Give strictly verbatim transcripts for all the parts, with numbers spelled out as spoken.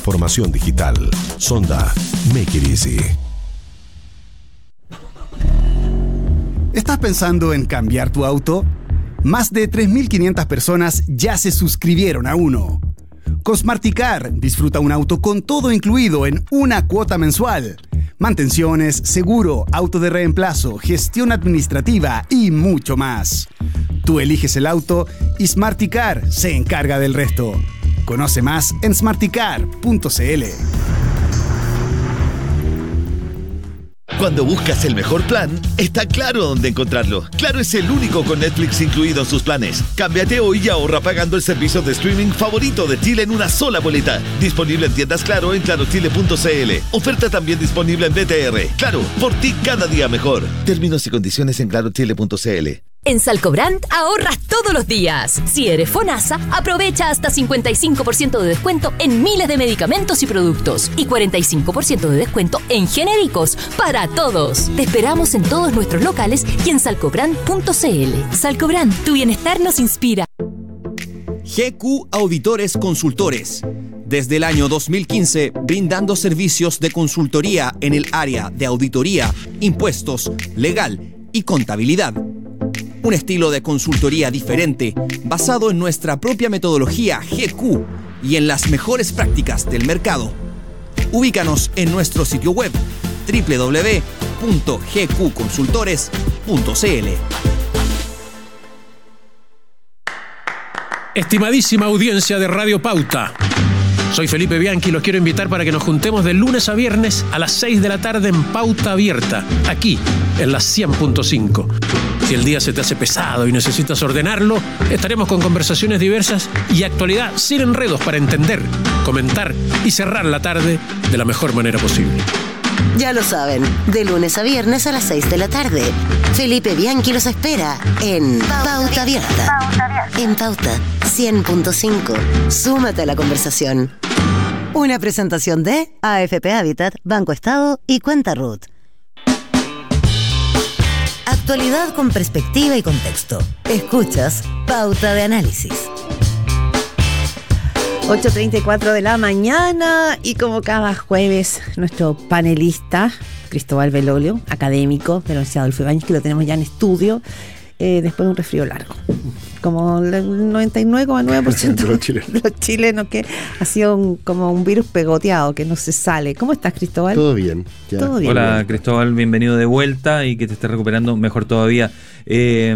transformación digital. Sonda. Make it easy. ¿Estás pensando en cambiar tu auto? Más de tres mil quinientas personas ya se suscribieron a uno. Con Smarticar, disfruta un auto con todo incluido en una cuota mensual. Mantenciones, seguro, auto de reemplazo, gestión administrativa y mucho más. Tú eliges el auto y Smarticar se encarga del resto. Conoce más en smarticar punto c l. Cuando buscas el mejor plan, está Claro dónde encontrarlo. Claro es el único con Netflix incluido en sus planes. Cámbiate hoy y ahorra pagando el servicio de streaming favorito de Chile en una sola boleta. Disponible en tiendas Claro en claro chile punto c l. Oferta también disponible en B T R. Claro, por ti cada día mejor. Términos y condiciones en claro chile punto c l. En Salcobrand ahorras todos los días. Si eres FONASA, aprovecha hasta cincuenta y cinco por ciento de descuento en miles de medicamentos y productos y cuarenta y cinco por ciento de descuento en genéricos para todos. Te esperamos en todos nuestros locales y en salcobrand punto c l. Salcobrand, tu bienestar nos inspira. G Q Auditores Consultores. Desde el año dos mil quince, brindando servicios de consultoría en el área de auditoría, impuestos, legal y contabilidad. Un estilo de consultoría diferente, basado en nuestra propia metodología G Q y en las mejores prácticas del mercado. Ubícanos en nuestro sitio web doble u doble u doble u punto g q consultores punto c l. Estimadísima audiencia de Radio Pauta, soy Felipe Bianchi y los quiero invitar para que nos juntemos de lunes a viernes a las seis de la tarde en Pauta Abierta, aquí en la cien punto cinco. Si el día se te hace pesado y necesitas ordenarlo, estaremos con conversaciones diversas y actualidad sin enredos para entender, comentar y cerrar la tarde de la mejor manera posible. Ya lo saben, de lunes a viernes a las seis de la tarde. Felipe Bianchi los espera en Pauta Abierta. En Pauta cien punto cinco. Súmate a la conversación. Una presentación de A F P Habitat, Banco Estado y Cuenta Ruth. Actualidad con perspectiva y contexto. Escuchas Pauta de Análisis. ocho treinta y cuatro de la mañana y como cada jueves nuestro panelista Cristóbal Belolio, académico de la Universidad Adolfo Ibáñez, que lo tenemos ya en estudio eh, después de un resfrío largo, como el noventa y nueve coma nueve por ciento de los chilenos. los chilenos que ha sido un, como un virus pegoteado que no se sale. ¿Cómo estás, Cristóbal? Todo bien, ya. ¿Todo bien? Hola, bien. Cristóbal, bienvenido de vuelta y que te estés recuperando mejor todavía. Eh,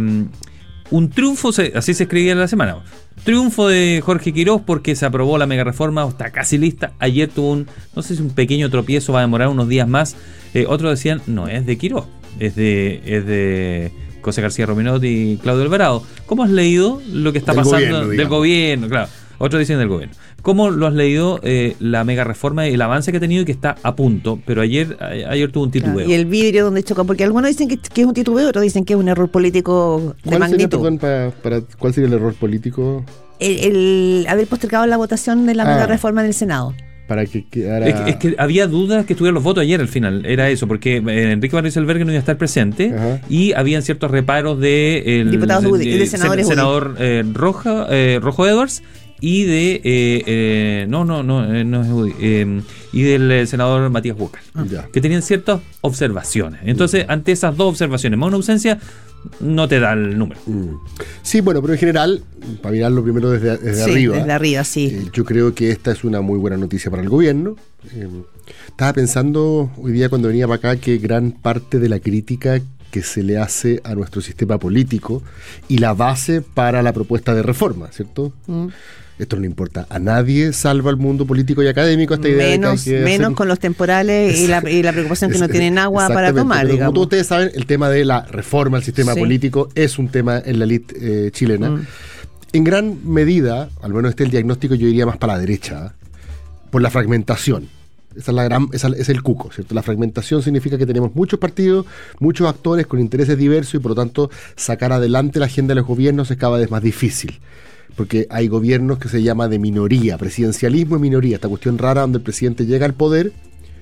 un triunfo, así se escribía en la semana. Triunfo de Jorge Quirós porque se aprobó la mega reforma, está casi lista. Ayer tuvo un, no sé si un pequeño tropiezo, va a demorar unos días más. Eh, otros decían, no es de Quirós, es de, es de José García Rominot y Claudio Alvarado. ¿Cómo has leído lo que está del pasando gobierno, del gobierno? Claro, otros dicen del gobierno. ¿Cómo lo has leído eh, la mega reforma y el avance que ha tenido y que está a punto? Pero ayer, ayer tuvo un titubeo. Claro, y el vidrio donde choca, porque algunos dicen que, que es un titubeo, otros dicen que es un error político de magnitud. Sería, para, para, ¿Cuál sería el error político? El, el haber postergado la votación de la ah, mega reforma en el Senado. Para que quedara... es, que, es que había dudas que estuvieran los votos ayer al final, era eso, porque eh, Enrique Van Rieselberghe no iba a estar presente. Ajá. Y habían ciertos reparos de el Diputados de, de, de senadores senador eh, Roja, eh, Rojo Edwards y de eh, eh, no no no eh, no es Udi, eh, y del eh, senador Matías Huocal, ah. que tenían ciertas observaciones. Entonces, mm. ante esas dos observaciones más una ausencia, no te da el número. Mm. Sí, bueno, pero en general, para mirarlo primero desde, desde sí, arriba, desde arriba, sí. Eh, yo creo que esta es una muy buena noticia para el gobierno. Eh, estaba pensando hoy día cuando venía para acá que gran parte de la crítica que se le hace a nuestro sistema político y la base para la propuesta de reforma, ¿cierto? Mm. Esto no le importa a nadie, salvo al mundo político y académico, esta idea menos, de que hay que menos hacer... con los temporales y la, y la preocupación que no tienen agua para tomar, pero digamos. Como ustedes saben, el tema de la reforma al sistema sí. político es un tema en la elite eh, chilena. Mm. En gran medida, al menos este es el diagnóstico, yo diría más para la derecha, por la fragmentación. Esa es, la gran, esa es el cuco, ¿cierto? La fragmentación significa que tenemos muchos partidos, muchos actores con intereses diversos y por lo tanto sacar adelante la agenda de los gobiernos es cada vez más difícil. Porque hay gobiernos que se llama de minoría, presidencialismo y minoría, esta cuestión rara donde el presidente llega al poder,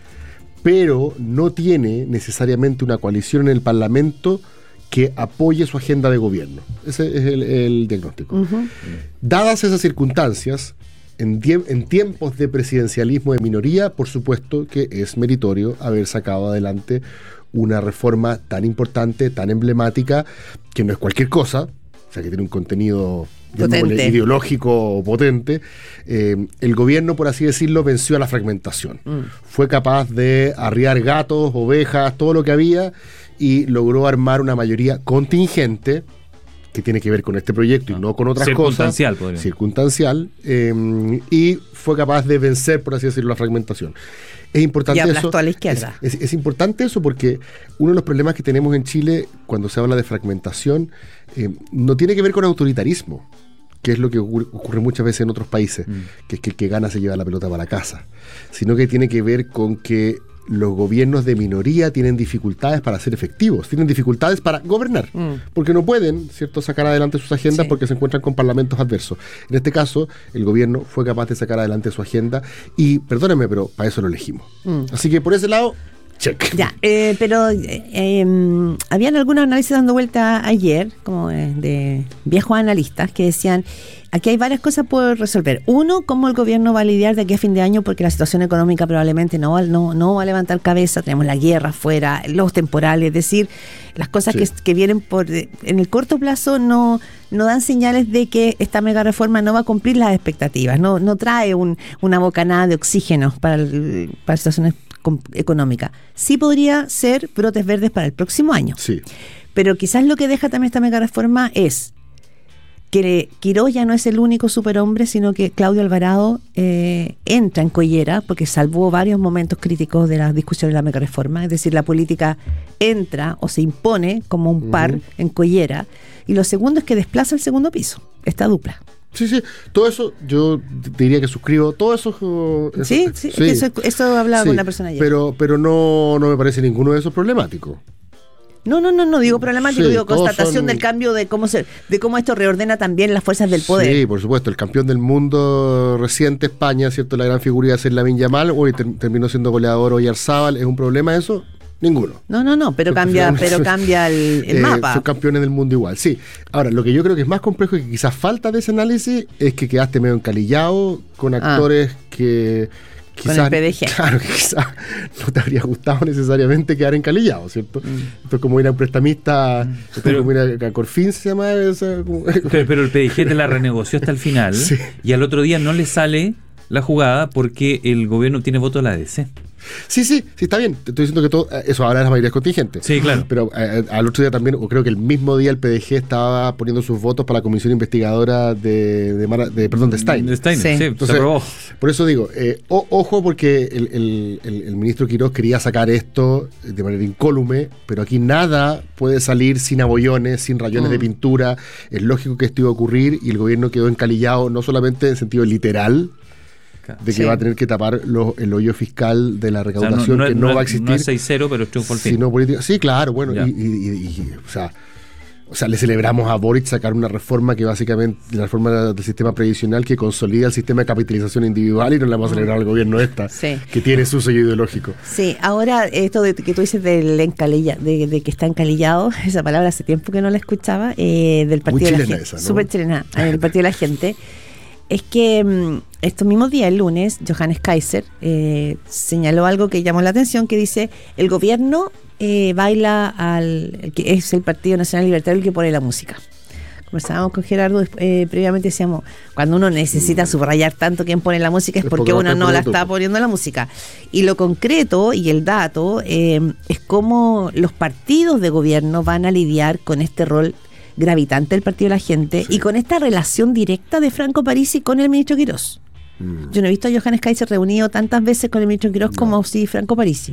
pero no tiene necesariamente una coalición en el Parlamento que apoye su agenda de gobierno. Ese es el, el diagnóstico. Uh-huh. Dadas esas circunstancias, en, die- en tiempos de presidencialismo de minoría, por supuesto que es meritorio haber sacado adelante una reforma tan importante, tan emblemática, que no es cualquier cosa, o sea, que tiene un contenido Potente. ideológico potente. Eh, el gobierno, por así decirlo, venció a la fragmentación. Mm. Fue capaz de arriar gatos, ovejas, todo lo que había, y logró armar una mayoría contingente que tiene que ver con este proyecto y no con otras Circunstancial, cosas. podría. Circunstancial. Eh, y fue capaz de vencer, por así decirlo, la fragmentación. Es importante Y aplastó eso. a la izquierda. Es, es- es importante eso porque uno de los problemas que tenemos en Chile cuando se habla de fragmentación eh, no tiene que ver con autoritarismo, que es lo que ocurre, ocurre muchas veces en otros países, Mm. que es que el que gana se lleva la pelota para la casa, sino que tiene que ver con que los gobiernos de minoría tienen dificultades para ser efectivos, tienen dificultades para gobernar, Mm. porque no pueden, ¿cierto?, sacar adelante sus agendas Sí. porque se encuentran con parlamentos adversos. En este caso, el gobierno fue capaz de sacar adelante su agenda y, perdónenme, pero para eso lo elegimos. Mm. Así que por ese lado, check. Ya, eh, pero eh, eh, habían algunos análisis dando vuelta ayer, como eh, de viejos analistas, que decían, aquí hay varias cosas por resolver. Uno, cómo el gobierno va a lidiar de aquí a fin de año, porque la situación económica probablemente no va, no, no va a levantar cabeza, tenemos la guerra afuera, los temporales, es decir, las cosas Sí. que, que vienen por en el corto plazo no, no dan señales de que esta mega reforma no va a cumplir las expectativas, no, no trae un, una bocanada de oxígeno para, el, para situaciones com- económica. Sí podría ser brotes verdes para el próximo año. Sí. Pero quizás lo que deja también esta mega reforma es que Quirós ya no es el único superhombre, sino que Claudio Alvarado eh, entra en collera, porque salvó varios momentos críticos de las discusiones de la mega reforma. Es decir, la política entra o se impone como un par Ujú. en collera. Y lo segundo es que desplaza el segundo piso, esta dupla. Sí, sí, todo eso yo te diría que suscribo, todo eso... uh, eso- Sí, sí, es que eso, eso hablaba sí, con una persona ayer. Pero, pero no, no me parece ninguno de esos problemáticos. No, no, no, no digo problemático, Sí, digo todos constatación son- del cambio de cómo se, de cómo esto reordena también las fuerzas del poder. Sí, por supuesto, el campeón del mundo reciente, España, ¿cierto? La gran figura es Lamine Yamal, hoy ter- terminó siendo goleador Oyarzábal, ¿es un problema eso? Ninguno. No, no, no, pero Porque cambia, finalmente pero cambia el, el eh, mapa. Son campeones del mundo igual, sí. Ahora, lo que yo creo que es más complejo y que quizás falta de ese análisis es que quedaste medio encalillado con actores que Con quizás... el P D G. Claro, que quizás no te habría gustado necesariamente quedar encalillado, ¿cierto? Esto es como ir a un prestamista, esto es como ir a, a Corfín, se llama esa, como- Pero, pero el P D G te la renegoció hasta el final Sí. y al otro día no le sale la jugada porque el gobierno tiene voto de la A D C. Sí, sí, sí, está bien. Te estoy diciendo que todo eso ahora es la mayoría contingente. Sí, claro. Pero eh, al otro día también, o creo que el mismo día el P D G estaba poniendo sus votos para la comisión investigadora de, de, Mara- de- perdón, de Stein. De Stein, Sí. sí, Entonces, se aprobó. Por eso digo, eh, o- ojo porque el, el- el- el ministro Quirós quería sacar esto de manera incólume, pero aquí nada puede salir sin abollones, sin rayones Mm. de pintura. Es lógico que esto iba a ocurrir y el gobierno quedó encalillado no solamente en sentido literal, de que Sí. va a tener que tapar los- el hoyo fiscal de la O sea, recaudación que no, es- va a existir. No es seis cero, pero es triunfo al fin. sino política. Sí, claro, bueno, Ya. y, y- y- y, o sea, o sea, le celebramos a Boric sacar una reforma que básicamente, la reforma del sistema previsional que consolida el sistema de capitalización individual y no le vamos a celebrar al gobierno esta, Sí. que tiene su sello ideológico. Sí, ahora esto de que tú dices del encalilla, de, de que está encalillado, esa palabra hace tiempo que no la escuchaba, eh, del Partido de la chilena Gente, esa, ¿no? súper chilena, eh, del Partido de la Gente, es que mm, estos mismos días, el lunes, Johannes Kaiser eh, señaló algo que llamó la atención, que dice, el gobierno eh, baila al, el que es el Partido Nacional Libertario el que pone la música. Conversábamos con Gerardo eh, previamente, decíamos, cuando uno necesita subrayar tanto quién pone la música es Es porque porque no uno está no la poniendo está tú. poniendo la música. Y lo concreto y el dato eh, es cómo los partidos de gobierno van a lidiar con este rol gravitante del Partido de la Gente Sí. y con esta relación directa de Franco Parisi con el ministro Quirós. Mm. Yo no he visto a Johannes Kaiser reunido tantas veces con el ministro Quirós como si Franco Parisi.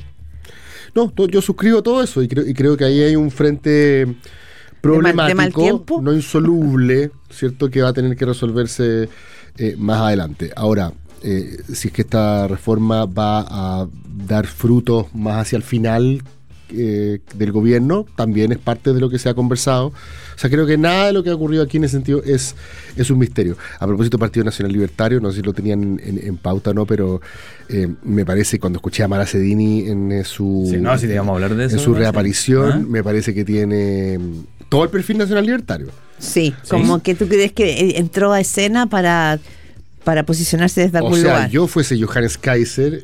No, to- yo suscribo todo eso y creo, y creo que ahí hay un frente problemático, de mal tiempo. no insoluble, ¿cierto? Que va a tener que resolverse eh, más adelante. Ahora, eh, si es que esta reforma va a dar frutos más hacia el final eh, del gobierno, también es parte de lo que se ha conversado. O sea, creo que nada de lo que ha ocurrido aquí en ese sentido es, es un misterio. A propósito del Partido Nacional Libertario, no sé si lo tenían en, en pauta o no, pero eh, me parece, cuando escuché a Mara Cedini en eh, su, Sí, no, si te vamos a hablar de eso, en su ¿no? reaparición, ¿Ah? me parece que tiene mm, todo el perfil nacional libertario. Sí, como que tú crees que eh, entró a escena para para posicionarse desde O algún sea, lugar. yo fuese Johannes Kaiser